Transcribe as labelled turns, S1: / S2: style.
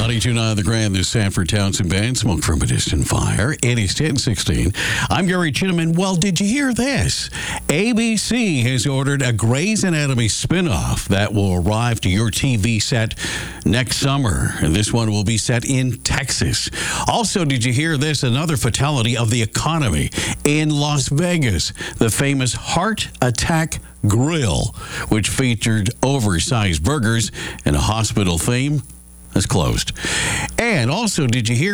S1: 92.9 The Grand, this Sanford Townsend Band, Smoke from a Distant Fire. It is 10:16. I'm Gary Chinaman. Well, did you hear this? ABC has ordered a Grey's Anatomy spinoff that will arrive to your TV set next summer. And this one will be set in Texas. Also, did you hear this? Another fatality of the economy in Las Vegas. The famous Heart Attack Grill, which featured oversized burgers and a hospital theme, is closed. And also, did you hear